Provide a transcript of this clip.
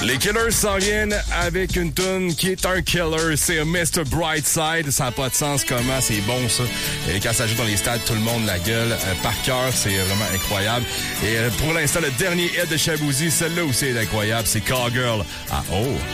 Les Killers s'en viennent avec une tune qui est un killer. C'est Mr. Brightside. Ça n'a pas de sens comment c'est bon, ça. Et quand ça joue dans les stades, tout le monde la gueule par cœur. C'est vraiment incroyable. Et pour l'instant, le dernier hit de Shaboozey, celle-là aussi est incroyable. C'est Call Girl. Ah oh!